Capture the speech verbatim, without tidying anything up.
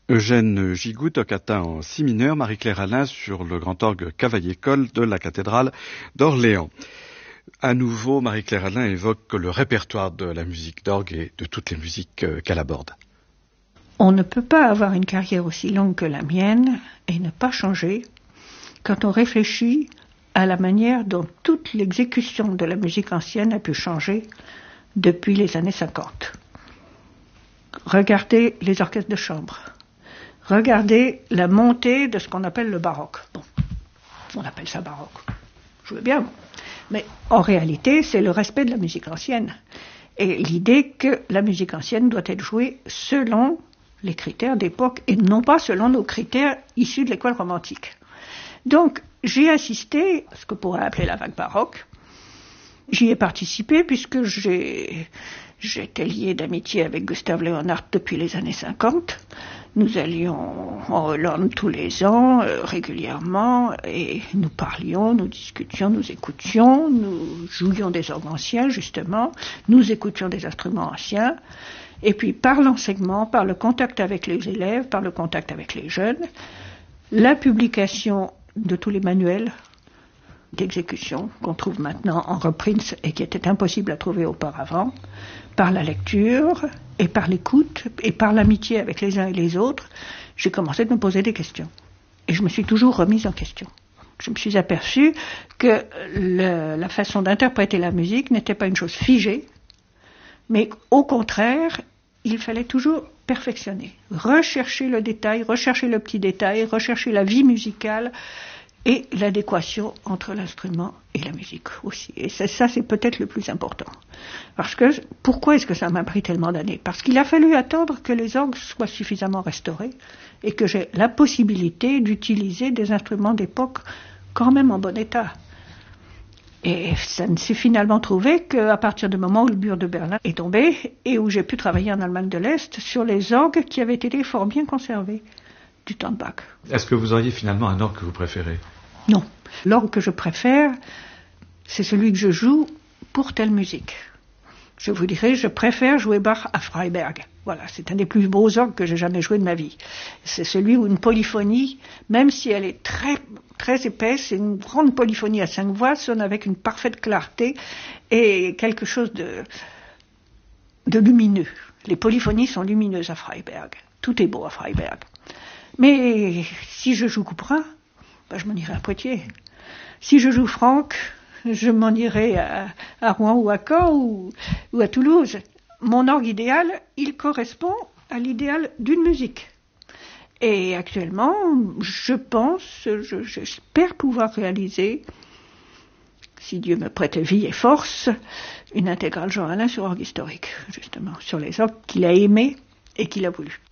Eugène Gigout, toccata en si mineur, Marie-Claire Alain sur le grand orgue Cavaillé-Coll de la cathédrale d'Orléans. À nouveau, Marie-Claire Alain évoque le répertoire de la musique d'orgue et de toutes les musiques qu'elle aborde. On ne peut pas avoir une carrière aussi longue que la mienne et ne pas changer quand on réfléchit à la manière dont toute l'exécution de la musique ancienne a pu changer depuis les années cinquante. Regardez les orchestres de chambre. Regardez la montée de ce qu'on appelle le baroque. Bon, on appelle ça baroque. Je veux bien. Mais en réalité, c'est le respect de la musique ancienne. Et l'idée que la musique ancienne doit être jouée selon les critères d'époque et non pas selon nos critères issus de l'école romantique. Donc, j'ai assisté à ce que pourrait appeler la vague baroque. J'y ai participé puisque j'ai, j'étais lié d'amitié avec Gustave Leonhardt depuis les années cinquante. Nous allions en Hollande tous les ans, euh, régulièrement, et nous parlions, nous discutions, nous écoutions, nous jouions des orgues anciens, justement, nous écoutions des instruments anciens, et puis par l'enseignement, par le contact avec les élèves, par le contact avec les jeunes, la publication de tous les manuels d'exécution qu'on trouve maintenant en reprint et qui était impossible à trouver auparavant, par la lecture et par l'écoute et par l'amitié avec les uns et les autres, j'ai commencé de me poser des questions. Et je me suis toujours remise en question. Je me suis aperçue que le, la façon d'interpréter la musique n'était pas une chose figée, mais au contraire, il fallait toujours perfectionner, rechercher le détail, rechercher le petit détail, rechercher la vie musicale, et l'adéquation entre l'instrument et la musique aussi. Et ça, ça, c'est peut-être le plus important. Parce que, pourquoi est-ce que ça m'a pris tellement d'années ? Parce qu'il a fallu attendre que les orgues soient suffisamment restaurés et que j'ai la possibilité d'utiliser des instruments d'époque quand même en bon état. Et ça ne s'est finalement trouvé qu'à partir du moment où le mur de Berlin est tombé et où j'ai pu travailler en Allemagne de l'Est sur les orgues qui avaient été fort bien conservés du temps de Bach. Est-ce que vous auriez finalement un orgue que vous préférez ? Non. L'orgue que je préfère, c'est celui que je joue pour telle musique. Je vous dirais, je préfère jouer Bach à Freiberg. Voilà, c'est un des plus beaux orgues que j'ai jamais joué de ma vie. C'est celui où une polyphonie, même si elle est très, très épaisse, une grande polyphonie à cinq voix, sonne avec une parfaite clarté et quelque chose de, de lumineux. Les polyphonies sont lumineuses à Freiberg. Tout est beau à Freiberg. Mais si je joue Couperin, ben je m'en irai à Poitiers. Si je joue Franck, je m'en irai à, à Rouen ou à Caen ou, ou à Toulouse. Mon orgue idéal, il correspond à l'idéal d'une musique. Et actuellement, je pense, je, j'espère pouvoir réaliser, si Dieu me prête vie et force, une intégrale Jean Alain sur orgue historique, justement, sur les orgues qu'il a aimés et qu'il a voulu.